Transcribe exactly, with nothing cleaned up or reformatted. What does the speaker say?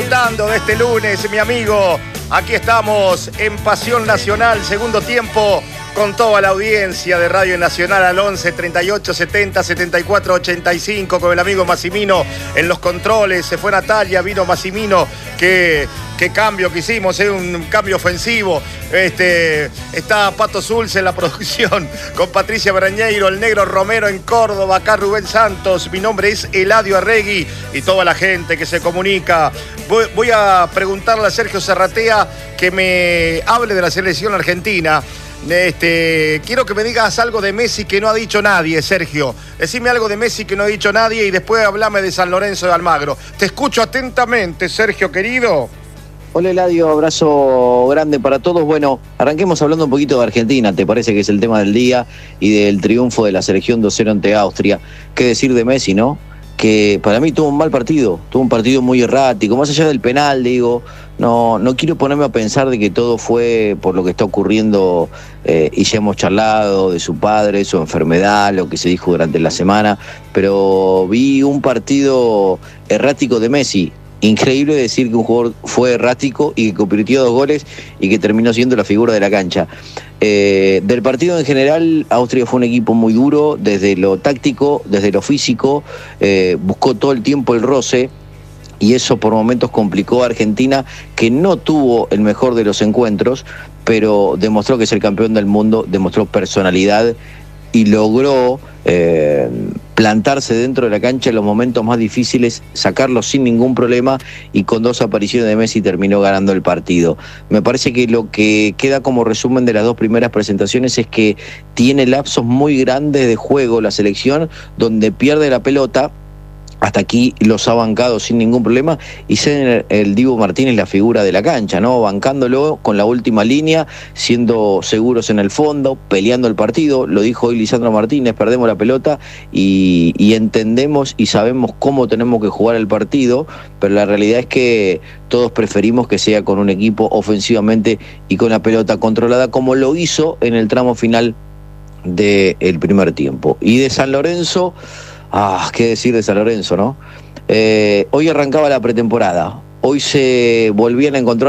disfrutando de este lunes, mi amigo. Aquí estamos en Pasión Nacional, segundo tiempo, con toda la audiencia de Radio Nacional al once, treinta y ocho, setenta, setenta y cuatro, ochenta y cinco, con el amigo Massimino en los controles. Se fue Natalia, vino Massimino. Qué, qué cambio que hicimos, es ¿eh? un cambio ofensivo. Este, está Pato Zulce en la producción, con Patricia Brañeiro, el Negro Romero en Córdoba, acá Rubén Santos. Mi nombre es Eladio Arregui y toda la gente que se comunica. Voy, voy a preguntarle a Sergio Zarratea que me hable de la selección argentina. Este, quiero que me digas algo de Messi que no ha dicho nadie, Sergio. Decime algo de Messi que no ha dicho nadie y después hablame de San Lorenzo de Almagro. Te escucho atentamente, Sergio, querido. Hola, Eladio, abrazo grande para todos. Bueno, arranquemos hablando un poquito de Argentina, ¿te parece que es el tema del día? Y del triunfo de la selección dos cero ante Austria. ¿Qué decir de Messi, no? Que para mí tuvo un mal partido, tuvo un partido muy errático, más allá del penal, digo, no, no quiero ponerme a pensar de que todo fue por lo que está ocurriendo eh, y ya hemos charlado de su padre, su enfermedad, lo que se dijo durante la semana, pero vi un partido errático de Messi. Increíble decir que un jugador fue errático y que convirtió dos goles y que terminó siendo la figura de la cancha. Eh, del partido en general, Austria fue un equipo muy duro, desde lo táctico, desde lo físico, eh, buscó todo el tiempo el roce, y eso por momentos complicó a Argentina, que no tuvo el mejor de los encuentros, pero demostró que es el campeón del mundo, demostró personalidad y logró eh, plantarse dentro de la cancha en los momentos más difíciles, sacarlo sin ningún problema, y con dos apariciones de Messi terminó ganando el partido. Me parece que lo que queda como resumen de las dos primeras presentaciones es que tiene lapsos muy grandes de juego la selección, donde pierde la pelota. Hasta aquí los ha bancado sin ningún problema, y ser el Dibu Martínez la figura de la cancha, ¿no? Bancándolo con la última línea, siendo seguros en el fondo, peleando el partido. Lo dijo hoy Lisandro Martínez: perdemos la pelota y, y entendemos y sabemos cómo tenemos que jugar el partido, pero la realidad es que todos preferimos que sea con un equipo ofensivamente y con la pelota controlada, como lo hizo en el tramo final del primer tiempo. Y de San Lorenzo... Ah, qué decir de San Lorenzo, ¿no? Eh, hoy arrancaba la pretemporada. Hoy se volvían a encontrar